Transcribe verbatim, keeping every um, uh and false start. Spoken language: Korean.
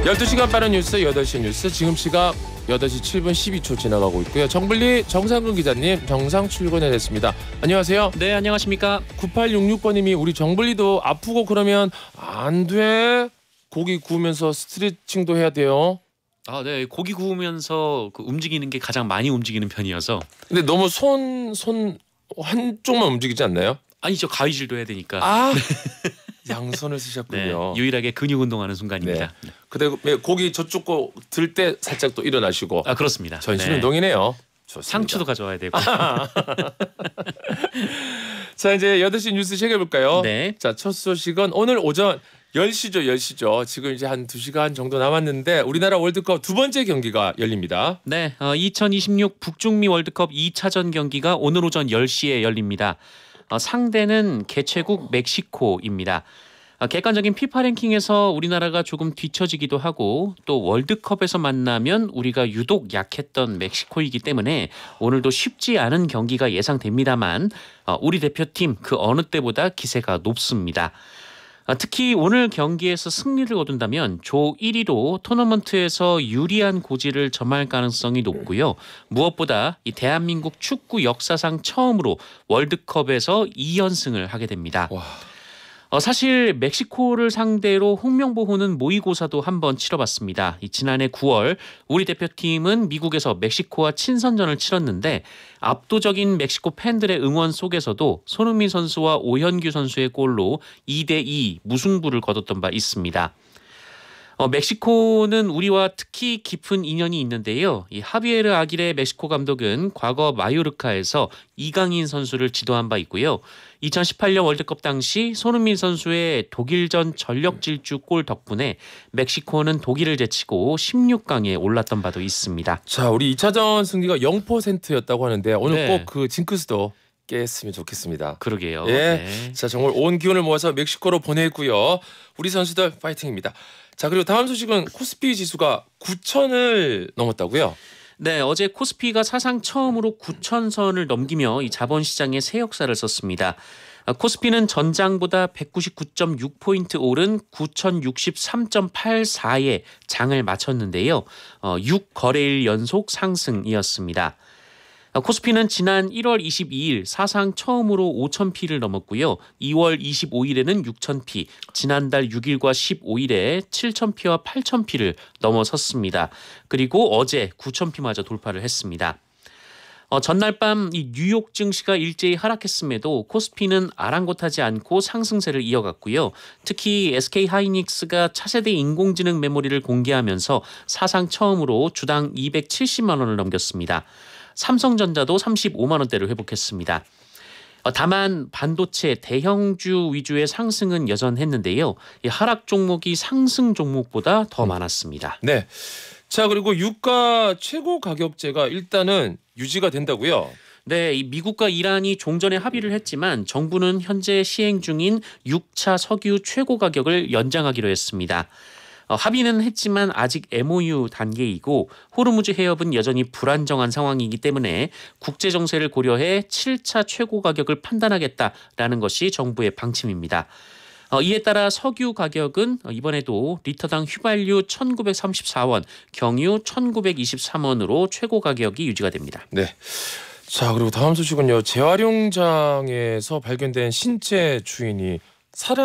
열두 시간 빠른 뉴스 여덟 시 뉴스 지금 시각 여덟 시 칠 분 십이 초 지나가고 있고요. 정블리 정상근 기자님 정상 출근을 했습니다. 안녕하세요. 네, 안녕하십니까. 구팔육육 번님이 우리 정블리도 아프고 그러면 안 돼. 고기 구우면서 스트레칭도 해야 돼요. 아, 네. 고기 구우면서 그 움직이는 게 가장 많이 움직이는 편이어서. 근데 너무 손, 손 한쪽만 움직이지 않나요? 아니죠. 가위질도 해야 되니까. 아, 양손을 쓰셨군요. 네, 유일하게 근육 운동하는 순간입니다. 네. 그리고 고기 저쪽 거 들 때 살짝 또 일어나시고. 아, 그렇습니다. 전신 네. 운동이네요. 좋습니다. 상추도 가져와야 되고. 자, 이제 여덟 시 뉴스 시작해볼까요? 네. 자, 첫 소식은 오늘 오전 열 시죠. 열 시죠. 지금 이제 한 두 시간 정도 남았는데 우리나라 월드컵 두 번째 경기가 열립니다. 네, 어, 이천이십육 북중미 월드컵 이 차전 경기가 오늘 오전 열 시에 열립니다. 어, 상대는 개최국 멕시코입니다. 어, 객관적인 피파 랭킹에서 우리나라가 조금 뒤처지기도 하고 또 월드컵에서 만나면 우리가 유독 약했던 멕시코이기 때문에 오늘도 쉽지 않은 경기가 예상됩니다만 어, 우리 대표팀 그 어느 때보다 기세가 높습니다. 특히 오늘 경기에서 승리를 거둔다면 조 일 위로 토너먼트에서 유리한 고지를 점할 가능성이 높고요. 무엇보다 이 대한민국 축구 역사상 처음으로 월드컵에서 이 연승을 하게 됩니다. 와. 어, 사실 멕시코를 상대로 홍명보호는 모의고사도 한번 치러봤습니다. 이 지난해 구월 우리 대표팀은 미국에서 멕시코와 친선전을 치렀는데 압도적인 멕시코 팬들의 응원 속에서도 손흥민 선수와 오현규 선수의 골로 이 대 이 무승부를 거뒀던 바 있습니다. 어, 멕시코는 우리와 특히 깊은 인연이 있는데요. 이 하비에르 아기레 멕시코 감독은 과거 마요르카에서 이강인 선수를 지도한 바 있고요. 이천십팔 년 월드컵 당시 손흥민 선수의 독일전 전력 질주 골 덕분에 멕시코는 독일을 제치고 십육 강에 올랐던 바도 있습니다. 자, 우리 이 차전 승리가 영 퍼센트였다고 하는데 오늘 네. 꼭 그 징크스도 깼으면 좋겠습니다. 그러게요. 예, 네. 자 정말 온 기운을 모아서 멕시코로 보내고요. 우리 선수들 파이팅입니다. 자, 그리고 다음 소식은 코스피 지수가 구천을 넘었다고요? 네, 어제 코스피가 사상 처음으로 구천 선을 넘기며 이 자본시장의 새 역사를 썼습니다. 코스피는 전장보다 백구십구 점 육 포인트 오른 구천육십삼 점 팔사에 장을 마쳤는데요. 어, 육 거래일 연속 상승이었습니다. 코스피는 지난 일월 이십이일 사상 처음으로 오천 피를 넘었고요. 이월 이십오일에는 육천 피, 지난달 육일과 십오일에 칠천 피와 팔천 피를 넘어섰습니다. 그리고 어제 구천 피마저 돌파를 했습니다. 어, 전날 밤 이 뉴욕 증시가 일제히 하락했음에도 코스피는 아랑곳하지 않고 상승세를 이어갔고요. 특히 에스케이하이닉스가 차세대 인공지능 메모리를 공개하면서 사상 처음으로 주당 이백칠십만 원을 넘겼습니다. 삼성전자도 삼십오만 원대를 회복했습니다. 어, 다만 반도체 대형주 위주의 상승은 여전했는데요. 이 하락 종목이 상승 종목보다 더 많았습니다. 네. 자, 그리고 유가 최고 가격제가 일단은 유지가 된다고요? 네, 이 미국과 이란이 종전에 합의를 했지만 정부는 현재 시행 중인 육 차 석유 최고 가격을 연장하기로 했습니다. 어, 합의는 했지만 아직 엠오유 단계이고 호르무즈 해협은 여전히 불안정한 상황이기 때문에 국제 정세를 고려해 칠 차 최고 가격을 판단하겠다라는 것이 정부의 방침입니다. 어, 이에 따라 석유 가격은 이번에도 리터당 휘발유 천구백삼십사 원, 경유 천구백이십삼 원으로 최고 가격이 유지가 됩니다. 네. 자, 그리고 다음 소식은요. 재활용장에서 발견된 신체 주인이 살아